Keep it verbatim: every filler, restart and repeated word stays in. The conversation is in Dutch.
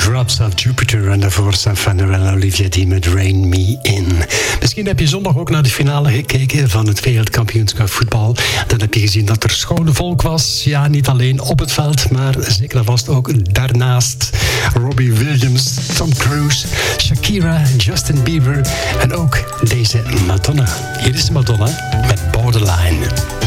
Drops of Jupiter en daarvoor Safana en Olivia D met Rain Me In. Misschien heb je zondag ook naar de finale gekeken van het wereldkampioenschap voetbal. Dan heb je gezien dat er schone volk was. Ja, niet alleen op het veld, maar zeker en vast ook daarnaast. Robbie Williams, Tom Cruise, Shakira, Justin Bieber en ook deze Madonna. Hier is Madonna met Borderline.